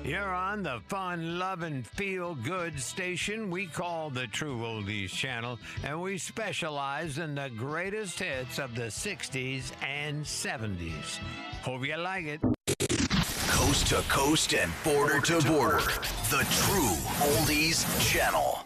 You're on the fun, loving, feel-good station we call the True Oldies Channel, and we specialize in the greatest hits of the 60s and 70s. Hope you like it. Coast to coast and border to border. The True Oldies Channel.